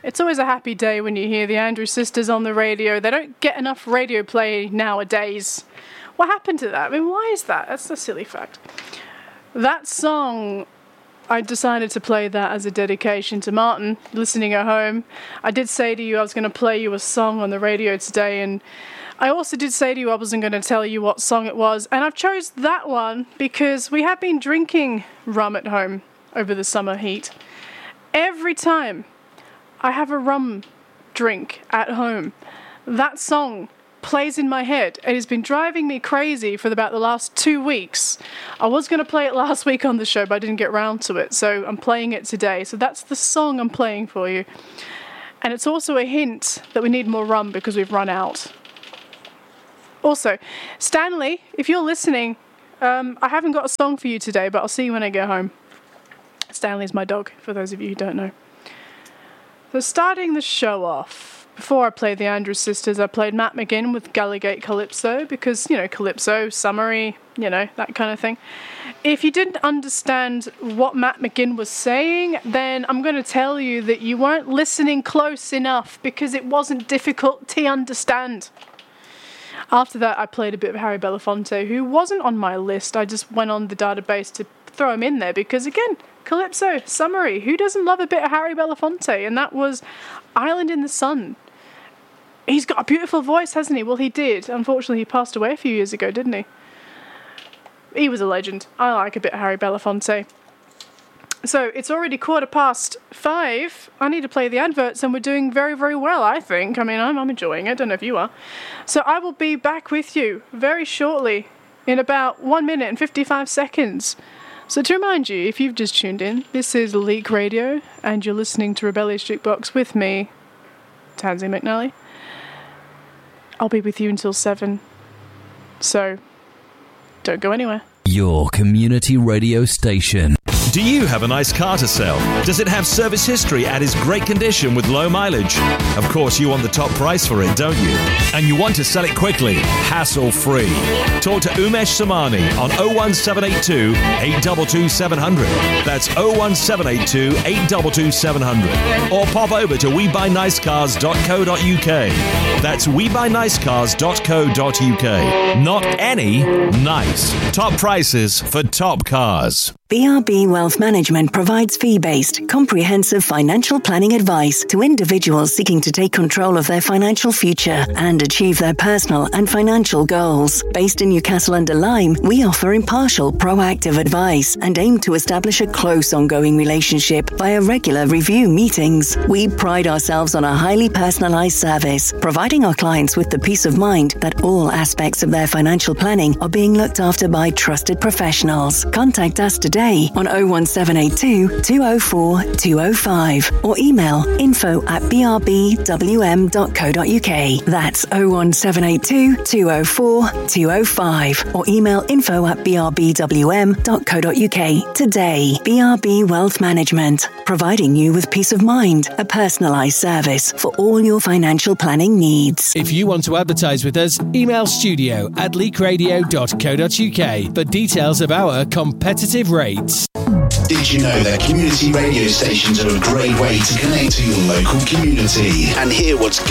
It's always a happy day when you hear the Andrews Sisters on the radio. They don't get enough radio play nowadays. What happened to that? I mean, why is that? That's a silly fact. That song, I decided to play that as a dedication to Martin, listening at home. I did say to you I was going to play you a song on the radio today, and I also did say to you I wasn't going to tell you what song it was, and I've chose that one because we have been drinking rum at home over the summer heat. Every time I have a rum drink at home, that song plays in my head. It has been driving me crazy for about the last 2 weeks. I was going to play it last week on the show, but I didn't get round to it, so I'm playing it today. So that's the song I'm playing for you. And it's also a hint that we need more rum because we've run out. Also, Stanley, if you're listening, I haven't got a song for you today, but I'll see you when I get home. Stanley's my dog, for those of you who don't know. So starting the show off, before I played the Andrews Sisters, I played Matt McGinn with Gallagate Calypso, because, Calypso, summary, that kind of thing. If you didn't understand what Matt McGinn was saying, then I'm going to tell you that you weren't listening close enough, because it wasn't difficult to understand. After that, I played a bit of Harry Belafonte, who wasn't on my list. I just went on the database to throw him in there, because, again, Calypso, summary, who doesn't love a bit of Harry Belafonte? And that was Island in the Sun. He's got a beautiful voice, hasn't he? Well, he did. Unfortunately, he passed away a few years ago, didn't he? He was a legend. I like a bit of Harry Belafonte. So, it's already 5:15. I need to play the adverts, and we're doing very, very well, I think. I mean, I'm enjoying it. I don't know if you are. So, I will be back with you very shortly, in about 1 minute and 55 seconds. So to remind you, if you've just tuned in, this is Leak Radio, and you're listening to Rebellious Jukebox with me, Tansy McNally. I'll be with you until 7, so don't go anywhere. Your community radio station. Do you have a nice car to sell? Does it have service history and is great condition with low mileage? Of course, you want the top price for it, don't you? And you want to sell it quickly, hassle-free. Talk to Umesh Samani on 01782 822 700. That's 01782 822 700. Or pop over to webuynicecars.co.uk. That's webuynicecars.co.uk. Not any, nice. Top prices for top cars. BRB Wealth Management provides fee-based, comprehensive financial planning advice to individuals seeking to take control of their financial future and achieve their personal and financial goals. Based in Newcastle-under-Lyme, we offer impartial, proactive advice and aim to establish a close, ongoing relationship via regular review meetings. We pride ourselves on a highly personalised service, providing our clients with the peace of mind that all aspects of their financial planning are being looked after by trusted professionals. Contact us today on 01782 204 205 or email info@brbwm.co.uk. That's 01782 204 205 or email info@brbwm.co.uk. Today, BRB Wealth Management, providing you with peace of mind, a personalised service for all your financial planning needs. If you want to advertise with us, email studio@leakradio.co.uk for details of our competitive rates. Did you know that community radio stations are a great way to connect to your local community and hear what's